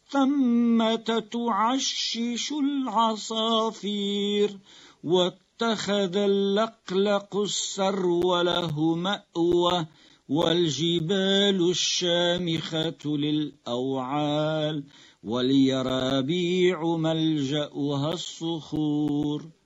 ثمة تعشش العصافير، واتخذ اللقلق السرو له مأوى، والجبال الشامخة للأوعال، واليرابيع ملجأها الصخور.